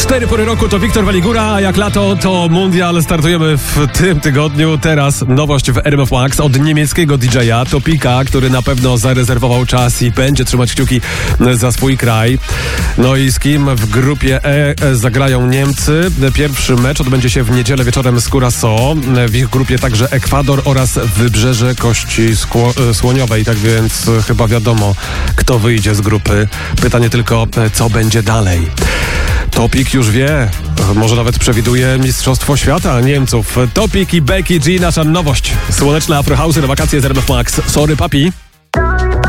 4 pory roku to Wiktor Waligura, a jak lato to mundial. Startujemy w tym tygodniu. Teraz nowość w RMF Max od niemieckiego DJ-a Topika, który na pewno zarezerwował czas i będzie trzymać kciuki za swój kraj. No i z kim w grupie E zagrają Niemcy. Pierwszy mecz odbędzie się w niedzielę wieczorem z Curaçao. W ich grupie także Ekwador oraz Wybrzeże Kości Słoniowej. Tak więc chyba wiadomo, kto wyjdzie z grupy. Pytanie tylko, co będzie dalej. Topik już wie, może nawet przewiduje Mistrzostwo Świata Niemców. Topik i Becky G, nasza nowość. Słoneczne Afro House'y na wakacje z RMF Max. Sorry, papi.